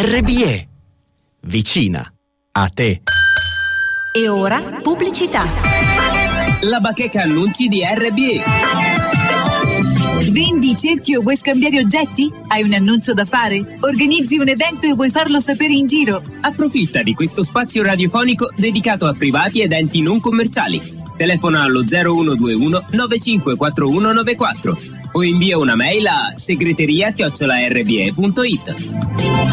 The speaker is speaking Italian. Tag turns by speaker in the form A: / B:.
A: RBE. Vicina a te.
B: E ora pubblicità.
C: La bacheca annunci di RBE.
D: Vendi, cerchi o vuoi scambiare oggetti? Hai un annuncio da fare? Organizzi un evento e vuoi farlo sapere in giro?
C: Approfitta di questo spazio radiofonico dedicato a privati ed enti non commerciali. Telefona allo 0121 954194 o invia una mail a segreteria@rbe.it.